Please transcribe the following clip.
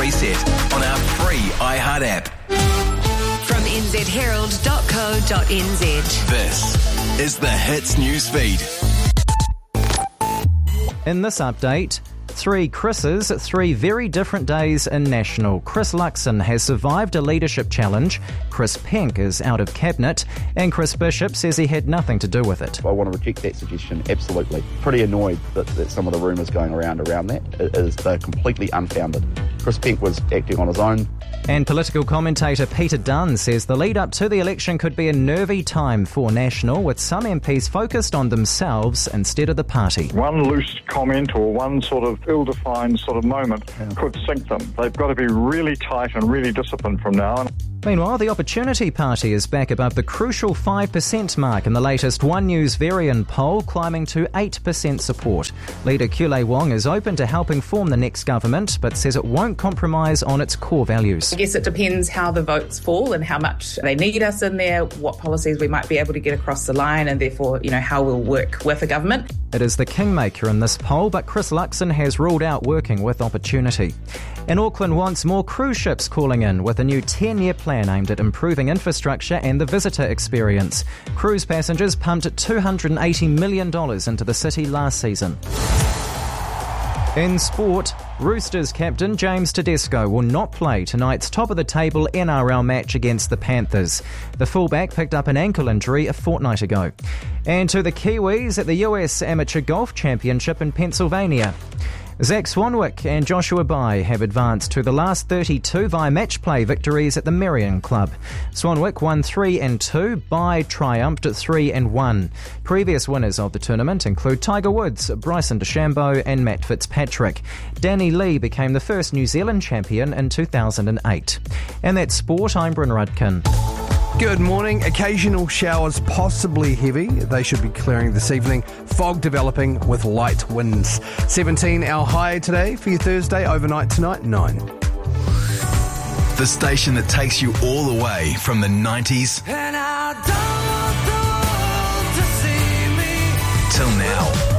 Reset on our free iHeart app. From nzherald.co.nz. This is the Hits News Feed. In this update, 3 Chris's, 3 very different days in National. Chris Luxon has survived a leadership challenge, Chris Penk is out of cabinet, and Chris Bishop says he had nothing to do with it. I want to reject that suggestion, absolutely. Pretty annoyed that some of the rumours going around that they're completely unfounded. Chris Penk was acting on his own. And political commentator Peter Dunn says the lead up to the election could be a nervy time for National, with some MPs focused on themselves instead of the party. One loose comment or one sort of ill-defined sort of moment could sink them. They've got to be really tight and really disciplined from now on. Meanwhile, the Opportunity Party is back above the crucial 5% mark in the latest One News Varian poll, climbing to 8% support. Leader Kule Wong is open to helping form the next government, but says it won't compromise on its core values. I guess it depends how the votes fall and how much they need us in there, what policies we might be able to get across the line, and therefore, how we'll work with the government. It is the kingmaker in this poll, but Chris Luxon has ruled out working with Opportunity. And Auckland wants more cruise ships calling in with a new 10-year plan aimed at improving infrastructure and the visitor experience. Cruise passengers pumped $280 million into the city last season. In sport, Roosters captain James Tedesco will not play tonight's top-of-the-table NRL match against the Panthers. The fullback picked up an ankle injury a fortnight ago. And to the Kiwis at the US Amateur Golf Championship in Pennsylvania. Zach Swanwick and Joshua Bai have advanced to the last 32 via match play victories at the Merion Club. Swanwick won 3-2, Bai triumphed at 3-1. Previous winners of the tournament include Tiger Woods, Bryson DeChambeau and Matt Fitzpatrick. Danny Lee became the first New Zealand champion in 2008. And that's sport, I'm Bryn Rudkin. Good morning. Occasional showers, possibly heavy. They should be clearing this evening. Fog developing with light winds. 17 our high today for your Thursday. Overnight tonight, 9. The station that takes you all the way from the 90s and I don't want the world to see me till now.